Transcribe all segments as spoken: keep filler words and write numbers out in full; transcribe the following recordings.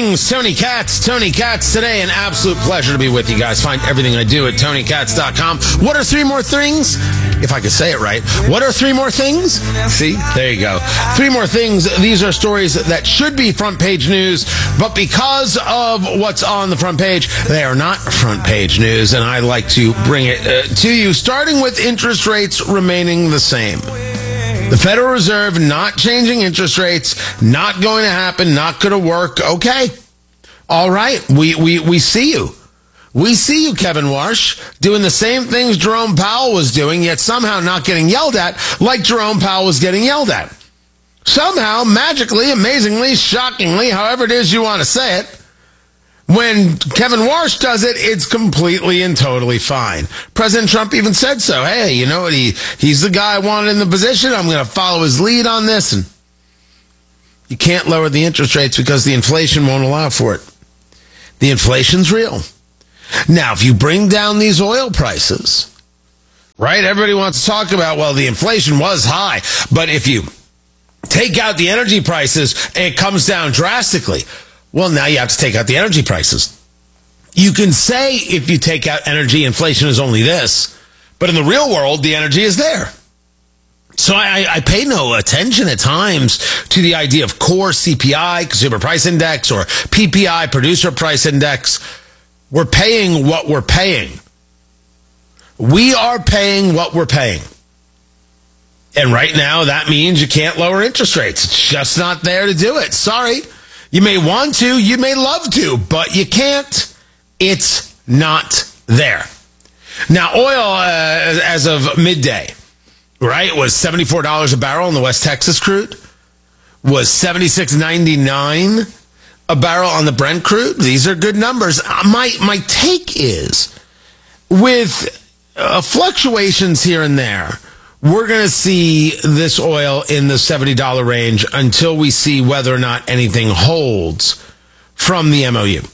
things. Tony Katz. Tony Katz today. An absolute pleasure to be with you guys. Find everything I do at tony katz dot com. What are three more things? If I could say it right. What are three more things? See? There you go. Three more things. These are stories that should be front page news, but because of what's on the front page, they are not front page news, and I like to bring it uh, to you, starting with interest rates remaining the same. The Federal Reserve not changing interest rates, not going to happen, not going to work. Okay. All right. We, we, we see you. We see you, Kevin Warsh, doing the same things Jerome Powell was doing, yet somehow not getting yelled at like Jerome Powell was getting yelled at. Somehow, magically, amazingly, shockingly, however it is you want to say it, when Kevin Warsh does it, it's completely and totally fine. President Trump even said so. Hey, you know what? He, he's the guy I wanted in the position. I'm going to follow his lead on this. And you can't lower the interest rates because the inflation won't allow for it. The inflation's real. Now, if you bring down these oil prices, right? Everybody wants to talk about, well, the inflation was high. But if you take out the energy prices, it comes down drastically. Well, now you have to take out the energy prices. You can say if you take out energy, inflation is only this. But in the real world, the energy is there. So I, I pay no attention at times to the idea of core C P I, Consumer Price Index, or P P I, Producer Price Index. We're paying what we're paying. We are paying what we're paying. And right now, that means you can't lower interest rates. It's just not there to do it. Sorry. You may want to, you may love to, but you can't. It's not there. Now, oil, uh, as of midday, right, was seventy-four dollars a barrel on the West Texas crude, was seventy-six ninety-nine a barrel on the Brent crude. These are good numbers. My, my take is, with uh, fluctuations here and there, we're going to see this oil in the seventy dollars range until we see whether or not anything holds from the M O U.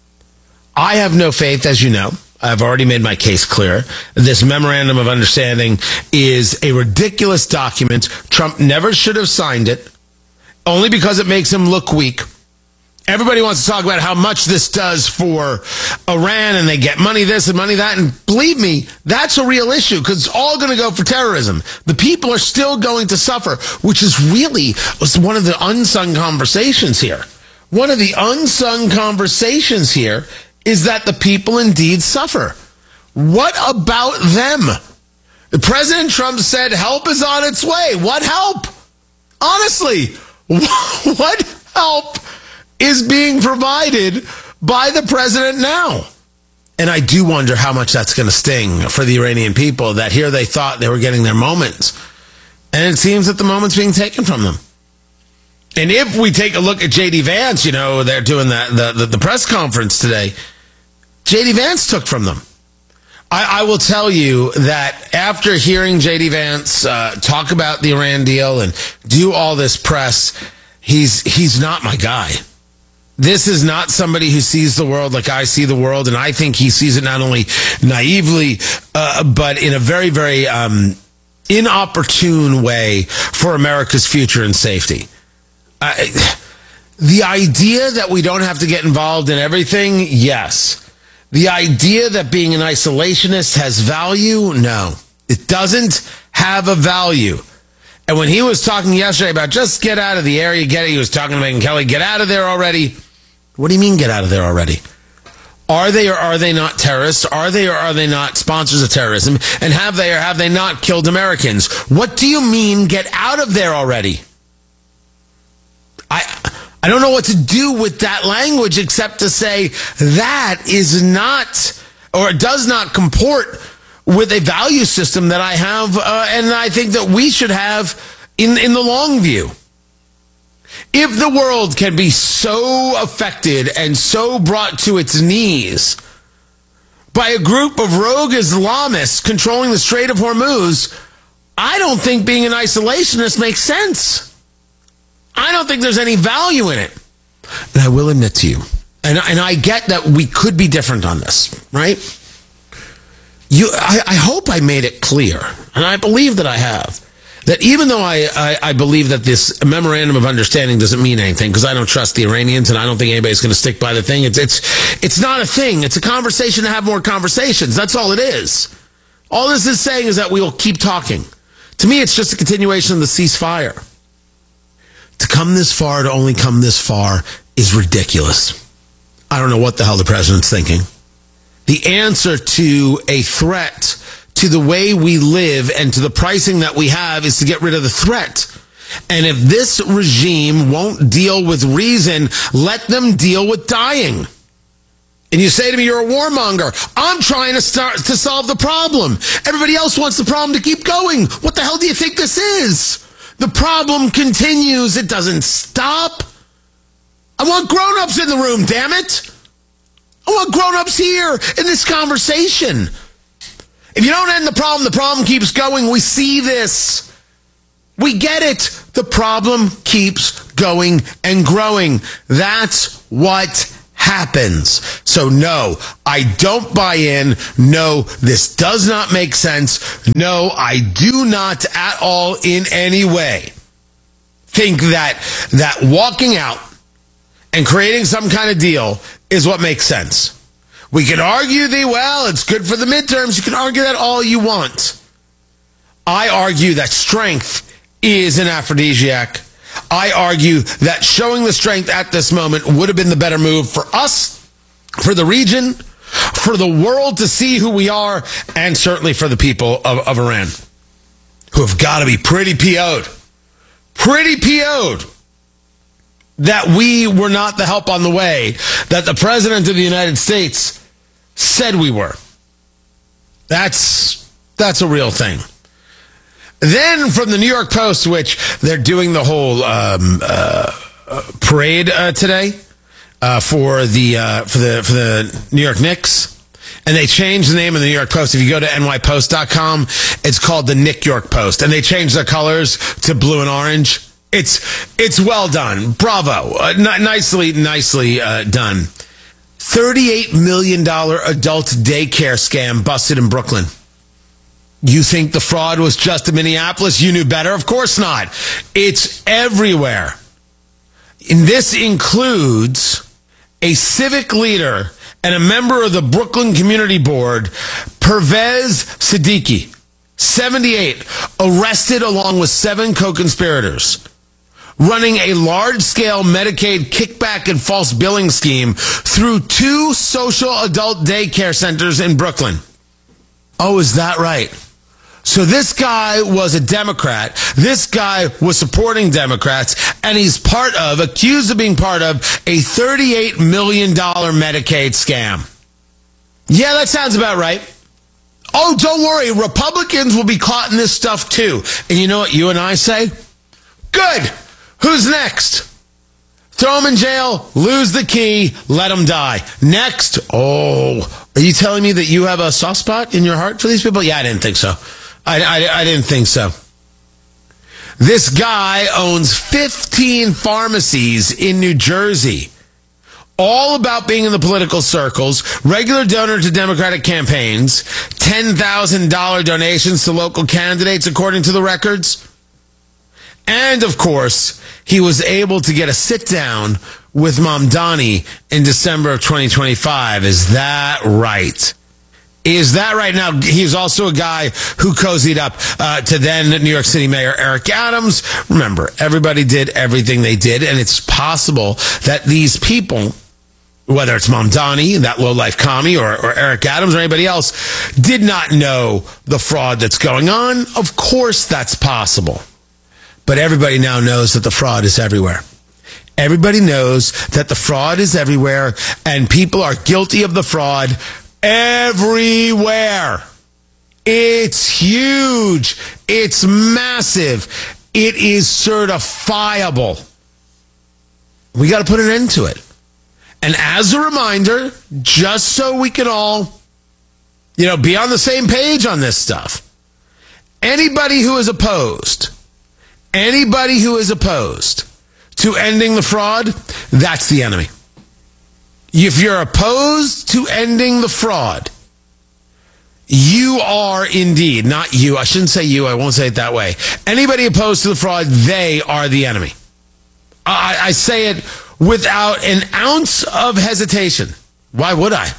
I have no faith, as you know. I've already made my case clear. This memorandum of understanding is a ridiculous document. Trump never should have signed it, only because it makes him look weak. Everybody wants to talk about how much this does for Iran, and they get money this and money that. And believe me, that's a real issue because it's all going to go for terrorism. The people are still going to suffer, which is really one of the unsung conversations here. One of the unsung conversations here is that the people indeed suffer. What about them? President Trump said help is on its way. What help? Honestly, what help is being provided by the president now? And I do wonder how much that's going to sting for the Iranian people, that here they thought they were getting their moments. And it seems that the moment's being taken from them. And if we take a look at J D Vance, you know, they're doing that, the, the, the press conference today, J D Vance took from them. I, I will tell you that after hearing J D Vance uh, talk about the Iran deal and do all this press, he's he's not my guy. This is not somebody who sees the world like I see the world, and I think he sees it not only naively, uh, but in a very, very um, inopportune way for America's future and safety. Uh, the idea that we don't have to get involved in everything, yes. The idea that being an isolationist has value, no. It doesn't have a value. And when he was talking yesterday about just get out of the area, get it, he was talking to Megyn Kelly, get out of there already. What do you mean get out of there already? Are they or are they not terrorists? Are they or are they not sponsors of terrorism? And have they or have they not killed Americans? What do you mean get out of there already? I I don't know what to do with that language except to say that is not or does not comport with a value system that I have uh, and I think that we should have in, in the long view. If the world can be so affected and so brought to its knees by a group of rogue Islamists controlling the Strait of Hormuz, I don't think being an isolationist makes sense. I don't think there's any value in it. And I will admit to you, and, and I get that we could be different on this, right? You, I, I hope I made it clear, and I believe that I have, that even though I, I, I believe that this memorandum of understanding doesn't mean anything, because I don't trust the Iranians and I don't think anybody's going to stick by the thing. It's, it's, it's not a thing. It's a conversation to have more conversations. That's all it is. All this is saying is that we will keep talking. To me, it's just a continuation of the ceasefire. To come this far, to only come this far, is ridiculous. I don't know what the hell the president's thinking. The answer to a threat to the way we live and to the pricing that we have is to get rid of the threat. And if this regime won't deal with reason, let them deal with dying. And you say to me, you're a warmonger. I'm trying to start to solve the problem. Everybody else wants the problem to keep going. What the hell do you think this is? The problem continues. It doesn't stop. I want grown-ups in the room, damn it. I want grown-ups here in this conversation. If you don't end the problem, the problem keeps going. We see this. We get it. The problem keeps going and growing. That's what happens. So no, I don't buy in. No, this does not make sense. No, I do not at all in any way think that that walking out and creating some kind of deal is what makes sense. We can argue the, well, it's good for the midterms. You can argue that all you want. I argue that strength is an aphrodisiac. I argue that showing the strength at this moment would have been the better move for us, for the region, for the world to see who we are, and certainly for the people of, of Iran, who have got to be pretty P O'd. Pretty P O'd that we were not the help on the way that the President of the United States said we were. That's, that's a real thing. Then from the New York Post, which they're doing the whole um, uh, parade uh, today uh, for the uh, for the for the New York Knicks, and they changed the name of the New York Post. If you go to N Y Post dot com, it's called the Nick York Post, and they changed their colors to blue and orange. It's it's well done, bravo, uh, n- nicely nicely uh, done. thirty-eight million dollars adult daycare scam busted in Brooklyn. You think the fraud was just in Minneapolis? You knew better? Of course not. It's everywhere. And this includes a civic leader and a member of the Brooklyn Community Board, Pervez Siddiqui, seventy-eight, arrested along with seven co-conspirators, running a large-scale Medicaid kickback and false billing scheme through two social adult daycare centers in Brooklyn. Oh, is that right? So this guy was a Democrat. This guy was supporting Democrats, and he's part of, accused of being part of, a thirty-eight million dollars Medicaid scam. Yeah, that sounds about right. Oh, don't worry. Republicans will be caught in this stuff too. And you know what you and I say? Good. Who's next? Throw them in jail, lose the key, let them die. Next. Oh, are you telling me that you have a soft spot in your heart for these people? Yeah, I didn't think so. I, I, I didn't think so. This guy owns fifteen pharmacies in New Jersey, all about being in the political circles, regular donor to Democratic campaigns, ten thousand dollars donations to local candidates, according to the records. And, of course, he was able to get a sit-down with Mamdani in December of twenty twenty-five. Is that right? Is that right? Now, he's also a guy who cozied up uh, to then New York City Mayor Eric Adams. Remember, everybody did everything they did, and it's possible that these people, whether it's Mamdani, that low-life commie, or, or Eric Adams, or anybody else, did not know the fraud that's going on. Of course that's possible. But everybody now knows that the fraud is everywhere. Everybody knows that the fraud is everywhere, and people are guilty of the fraud everywhere. It's huge. It's massive. It is certifiable. We got to put an end to it. And as a reminder, just so we can all, you know, be on the same page on this stuff, anybody who is opposed, anybody who is opposed to ending the fraud, that's the enemy. If you're opposed to ending the fraud, You are indeed, not you. I shouldn't say you. I won't say it that way. Anybody opposed to the fraud, they are the enemy. I, I say it without an ounce of hesitation. Why would I?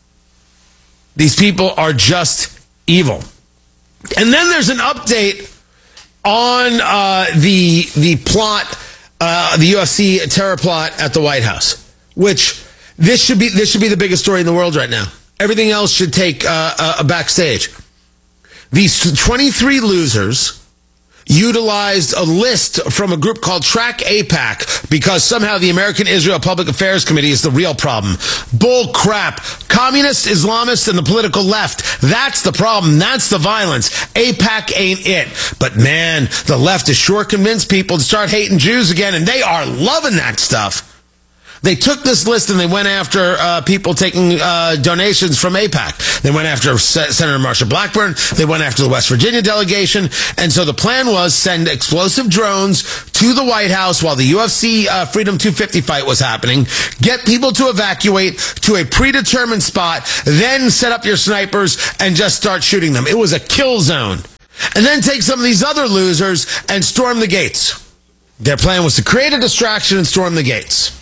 These people are just evil. And then there's an update on uh, the the plot, uh, the U F C terror plot at the White House, which this should be this should be the biggest story in the world right now. Everything else should take uh, a backstage. These twenty-three losers utilized a list from a group called Track AIPAC because somehow the American Israel Public Affairs Committee is the real problem. Bull crap. Communists, Islamists, and the political left. That's the problem. That's the violence. AIPAC ain't it. But man, the left has sure convinced people to start hating Jews again, and they are loving that stuff. They took this list and they went after uh, people taking uh, donations from AIPAC. They went after Se- Senator Marsha Blackburn. They went after the West Virginia delegation. And so the plan was send explosive drones to the White House while the U F C uh, Freedom two fifty fight was happening, get people to evacuate to a predetermined spot, then set up your snipers and just start shooting them. It was a kill zone. And then take some of these other losers and storm the gates. Their plan was to create a distraction and storm the gates.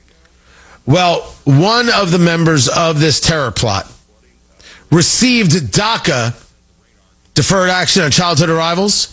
Well, one of the members of this terror plot received DACA, Deferred Action on Childhood Arrivals,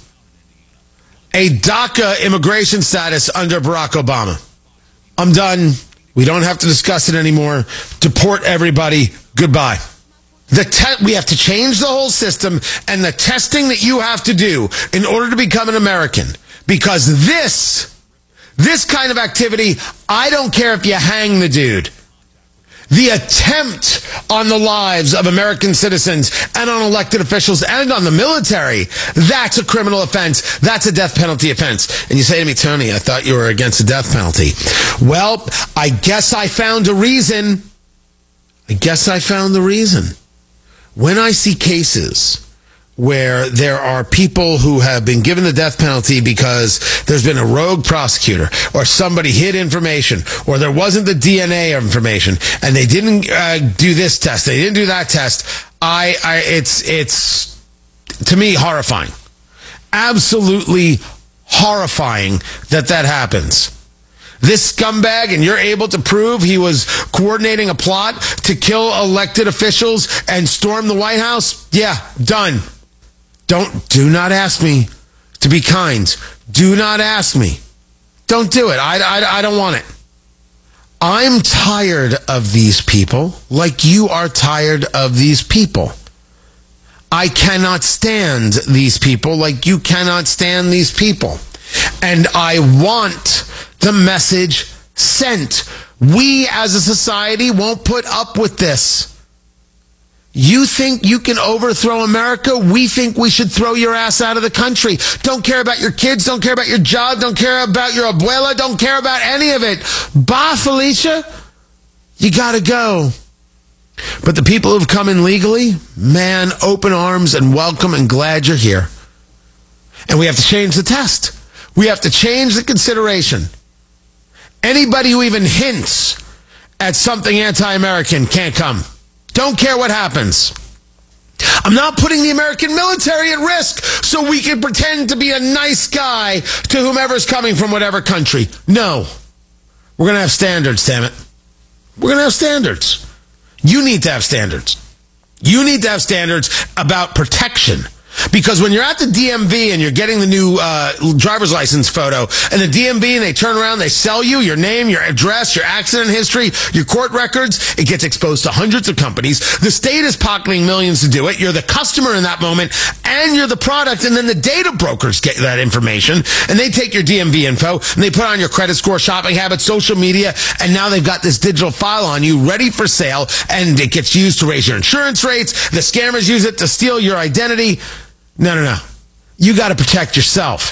a DACA immigration status under Barack Obama. I'm done. We don't have to discuss it anymore. Deport everybody. Goodbye. The te- we have to change the whole system and the testing that you have to do in order to become an American. Because this... This kind of activity, I don't care if you hang the dude. The attempt on the lives of American citizens and on elected officials and on the military, that's a criminal offense. That's a death penalty offense. And you say to me, Tony, I thought you were against the death penalty. Well, I guess I found a reason. I guess I found the reason. When I see cases where there are people who have been given the death penalty because there's been a rogue prosecutor or somebody hid information or there wasn't the D N A information and they didn't uh, do this test, they didn't do that test, I, I, it's, it's, to me, horrifying. Absolutely horrifying that that happens. This scumbag, and you're able to prove he was coordinating a plot to kill elected officials and storm the White House? Yeah, done. Don't, do not ask me to be kind. Do not ask me. Don't do it. I, I, I don't want it. I'm tired of these people like you are tired of these people. I cannot stand these people like you cannot stand these people. And I want the message sent. We as a society won't put up with this. You think you can overthrow America? We think we should throw your ass out of the country. Don't care about your kids. Don't care about your job. Don't care about your abuela. Don't care about any of it. Bye, Felicia. You gotta go. But the people who've come in legally, man, open arms and welcome and glad you're here. And we have to change the test. We have to change the consideration. Anybody who even hints at something anti-American can't come. Don't care what happens. I'm not putting the American military at risk so we can pretend to be a nice guy to whomever's coming from whatever country. No. We're going to have standards, damn it. We're going to have standards. You need to have standards. You need to have standards about protection. Because when you're at the D M V and you're getting the new uh, driver's license photo, and the D M V, and they turn around, they sell you your name, your address, your accident history, your court records, it gets exposed to hundreds of companies. The state is pocketing millions to do it. You're the customer in that moment, and you're the product, and then the data brokers get that information, and they take your D M V info, and they put on your credit score, shopping habits, social media, and now they've got this digital file on you ready for sale, and it gets used to raise your insurance rates. The scammers use it to steal your identity. No, no, no. You got to protect yourself.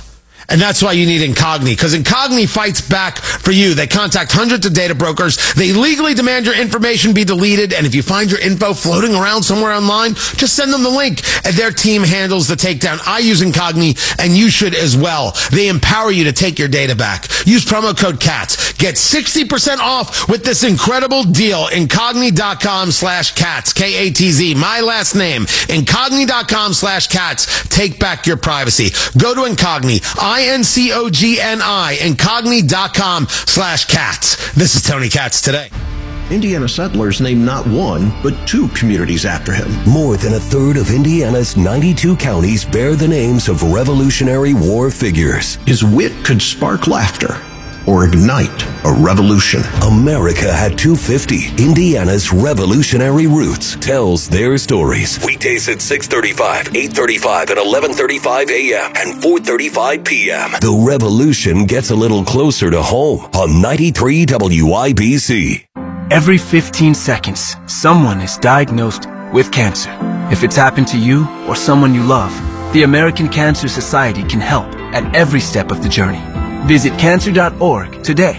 And that's why you need Incogni, because Incogni fights back for you. They contact hundreds of data brokers. They legally demand your information be deleted. And if you find your info floating around somewhere online, just send them the link. And their team handles the takedown. I use Incogni, and you should as well. They empower you to take your data back. Use promo code CATS. Get sixty percent off with this incredible deal. Incogni.com slash cats. K A T Z. My last name. Incogni.com slash cats. Take back your privacy. Go to Incogni. I N C O G N I. Incogni.com slash cats. This is Tony Katz Today. Indiana settlers named not one, but two communities after him. More than a third of Indiana's ninety-two counties bear the names of Revolutionary War figures. His wit could spark laughter or ignite a revolution. America had two fifty. Indiana's Revolutionary Roots tells their stories. Weekdays at six thirty-five, eight thirty-five, and eleven thirty-five a.m. and four thirty-five p.m. The revolution gets a little closer to home on ninety-three W I B C. Every fifteen seconds, someone is diagnosed with cancer. If it's happened to you or someone you love, the American Cancer Society can help at every step of the journey. Visit cancer dot org today.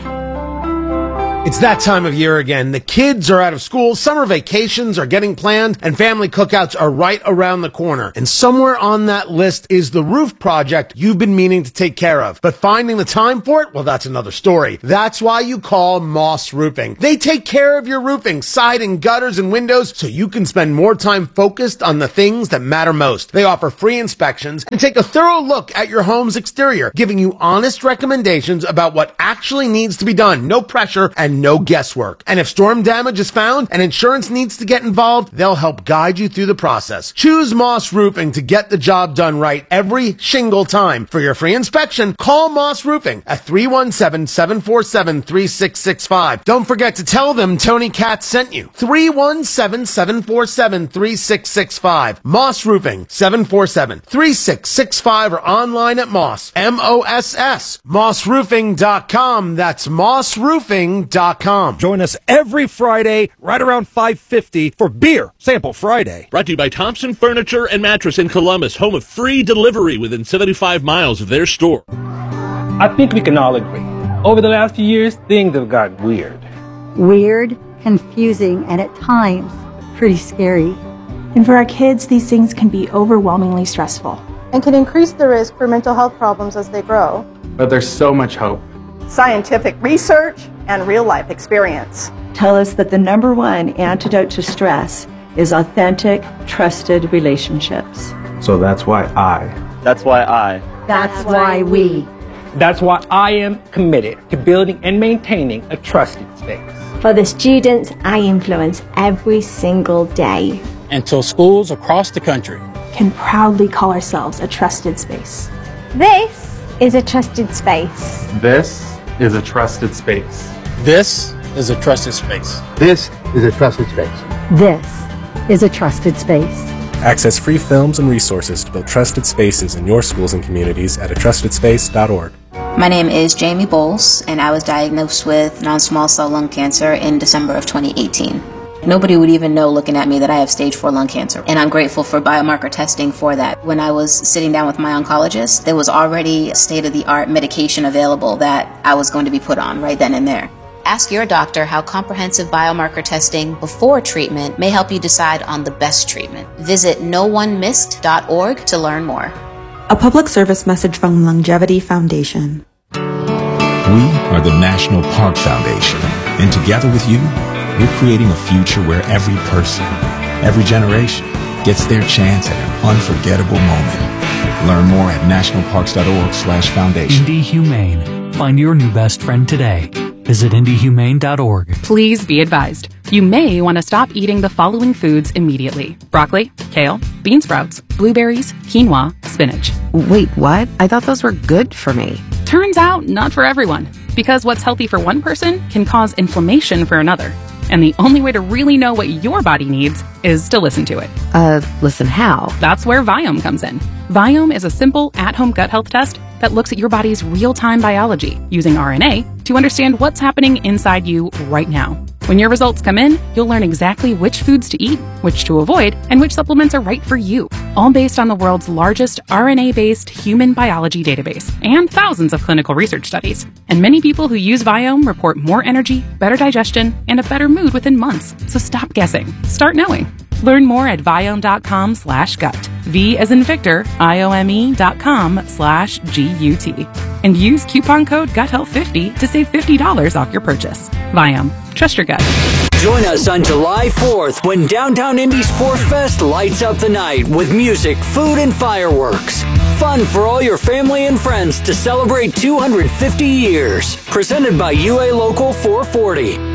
It's that time of year again. The kids are out of school, summer vacations are getting planned, and family cookouts are right around the corner. And somewhere on that list is the roof project you've been meaning to take care of. But finding the time for it, well, that's another story. That's why you call Moss Roofing. They take care of your roofing, siding, gutters, and windows, so you can spend more time focused on the things that matter most. They offer free inspections and take a thorough look at your home's exterior, giving you honest recommendations about what actually needs to be done. No pressure and no guesswork. And if storm damage is found and insurance needs to get involved, they'll help guide you through the process. Choose Moss Roofing to get the job done right every shingle time. For your free inspection, call Moss Roofing at three one seven, seven four seven, three six six five. Don't forget to tell them Tony Katz sent you. three one seven, seven four seven, three six six five. Moss Roofing, seven four seven, three six six five, or online at Moss, M O S S, moss roofing dot com. That's moss roofing dot com. Join us every Friday right around five fifty for Beer Sample Friday. Brought to you by Thompson Furniture and Mattress in Columbus, home of free delivery within seventy-five miles of their store. I think we can all agree. Over the last few years, things have gotten weird. Weird, confusing, and at times, pretty scary. And for our kids, these things can be overwhelmingly stressful. And can increase the risk for mental health problems as they grow. But there's so much hope. Scientific research and real-life experience tell us that the number one antidote to stress is authentic, trusted relationships. So that's why I. That's why I. That's why we. That's why I am committed to building and maintaining a trusted space. For the students I influence every single day. Until schools across the country can proudly call ourselves a trusted space. This is a trusted space. This is a trusted space. This is a trusted space. This is a trusted space. This is a trusted space. Access free films and resources to build trusted spaces in your schools and communities at a trusted space dot org. My name is Jamie Bowles, and I was diagnosed with non-small cell lung cancer in December of twenty eighteen. Nobody would even know looking at me that I have stage four lung cancer, and I'm grateful for biomarker testing for that. When I was sitting down with my oncologist, there was already state-of-the-art medication available that I was going to be put on right then and there. Ask your doctor how comprehensive biomarker testing before treatment may help you decide on the best treatment. Visit no one missed dot org to learn more. A public service message from Longevity Foundation. We are the National Park Foundation, and together with you, we're creating a future where every person, every generation, gets their chance at an unforgettable moment. Learn more at national parks dot org slash foundation. Indy Humane. Find your new best friend today. Visit indy humane dot org. Please be advised. You may want to stop eating the following foods immediately. Broccoli, kale, bean sprouts, blueberries, quinoa, spinach. Wait, what? I thought those were good for me. Turns out, not for everyone. Because what's healthy for one person can cause inflammation for another. And the only way to really know what your body needs is to listen to it. Uh, listen how? That's where Viome comes in. Viome is a simple, at-home gut health test that looks at your body's real-time biology using R N A to understand what's happening inside you right now. When your results come in, you'll learn exactly which foods to eat, which to avoid, and which supplements are right for you. all based on the world's largest R N A-based human biology database and thousands of clinical research studies. And many people who use Viome report more energy, better digestion, and a better mood within months. So stop guessing. Start knowing. Learn more at Viome.com slash gut. V as in Victor, I-O-M-E dot com slash G-U-T. And use coupon code gut health fifty to save fifty dollars off your purchase. Viome. Trust your gut. Join us on July fourth when Downtown Indy's Force Fest lights up the night with music, food, and fireworks. Fun for all your family and friends to celebrate two hundred fifty years. Presented by U A Local four forty.